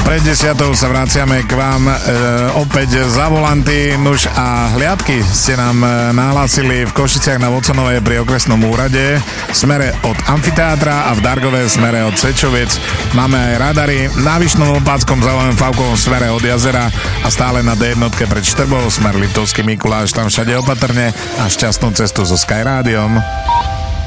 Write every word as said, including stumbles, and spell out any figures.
Pred desiatou sa vraciame k vám e, opäť za volanty. Nuž a hliadky ste nám e, nahlásili v Košiciach na Voconovej pri okresnom úrade v smere od Amfiteátra a v Dargove v smere od Sečoviec. Máme aj radary na Vyšnom Opáckom závojem Favkovom smere od jazera a stále na dé jedna pred Štrbou smer Liptovský Mikuláš. Tam všade opatrne a šťastnú cestu so Skyrádiom.